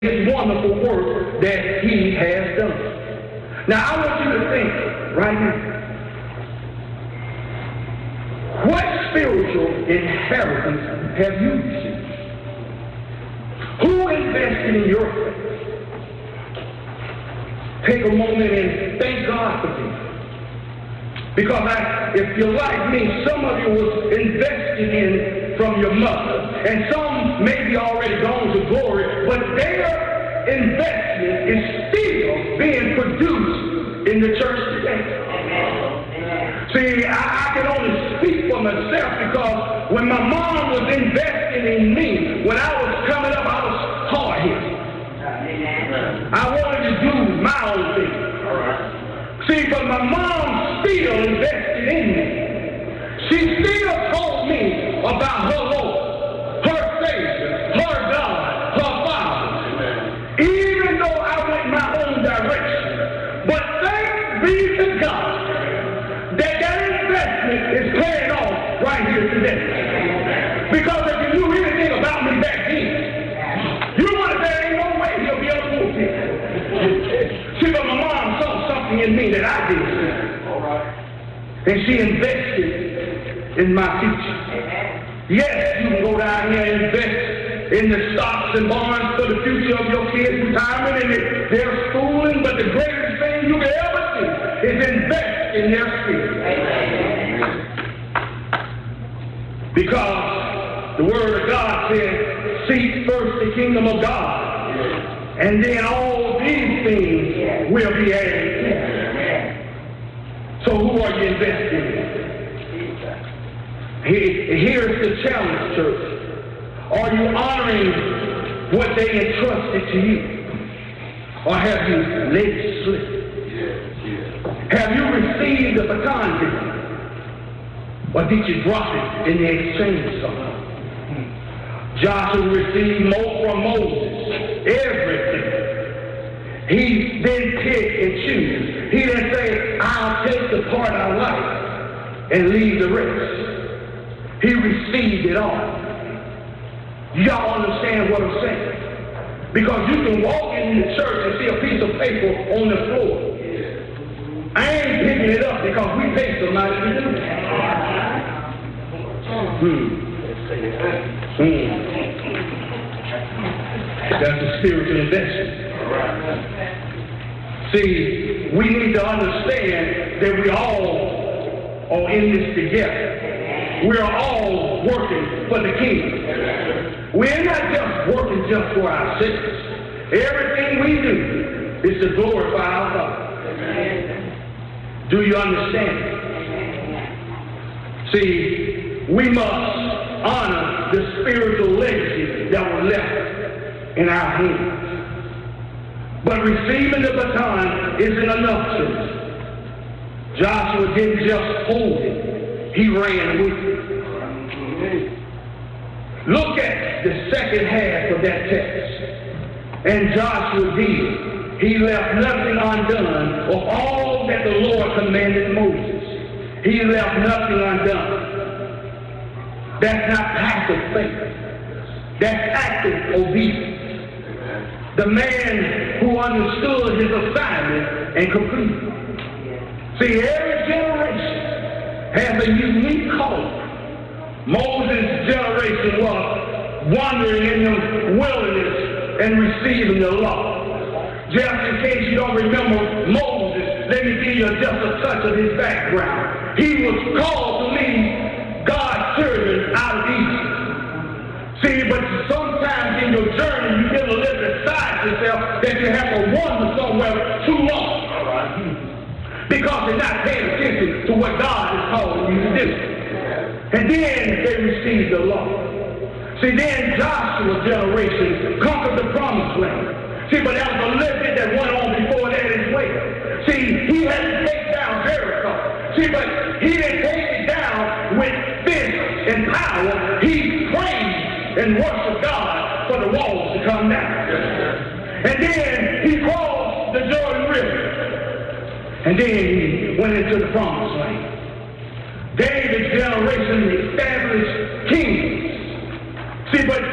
his wonderful work that he has done. Now, I want you to think right now. What spiritual inheritance have you received? Who invested in your faith? Take a moment and thank God for this. Because if you're like me, some of you was invested in from your mother, and some may be already gone to glory, but their investment is still being produced in the church today. See, I can only speak for myself, because when my mom was investing in me, when I was coming up, I was hard-headed. I wanted to do my own thing. See, but my mom still invested in me. She still told me about her Lord, her Savior, her God, her Father. Even though I went my own direction. But thanks be to God that investment is paying off right here today. Because if you knew anything about me back then, you would have said, ain't no way he'll be able to move here. See, but my mom saw something in me that I didn't see. And she invested in my future. Yes, you can go down here and invest in the stocks and bonds for the future of your kids' retirement and their schooling, but the greatest thing you can ever do is invest in their spirit. Because the Word of God says, seek first the kingdom of God, and then all these things will be added. So who are you investing in? Here's the challenge, church. Are you honoring what they entrusted to you? Or have you let it slip? Have you received the baton? Or did you drop it in the exchange somewhere? Joshua received more from Moses. Everything. He didn't pick and choose. He didn't say, I'll take the part I like and leave the rest. He received it all. Y'all understand what I'm saying? Because you can walk in the church and see a piece of paper on the floor. I ain't picking it up because we pay somebody to do it. That's a spiritual investment. See, we need to understand that we all are in this together. We are all working for the kingdom. We're not just working just for ourselves. Everything we do is to glorify our God. Do you understand? See, we must honor the spiritual legacy that was left in our hands. But receiving the baton isn't enough, church. Joshua didn't just hold it. He ran with it. Look at the second half of that text. And Joshua did. He left nothing undone of all that the Lord commanded Moses. He left nothing undone. That's not passive faith. That's active obedience. The man who understood his assignment and completed it. See, every generation has a unique calling. Moses' generation was wandering in the wilderness and receiving the law. Just in case you don't remember Moses, let me give you just a touch of his background. He was called to lead God's children out of Egypt. See, but sometimes in your journey you get a little beside yourself that you have to wander somewhere too long. Because you're not paying attention to what God is calling you to do. And then they received the law. See, then Joshua's generation conquered the promised land. See, but that was a little bit that went on before that as well. See, he had to take down Jericho. See, but he didn't take it down with fist and power. He prayed and worshiped God for the walls to come down. And then he crossed the Jordan River. And then he went into the promised land. David's generation established kings. See, but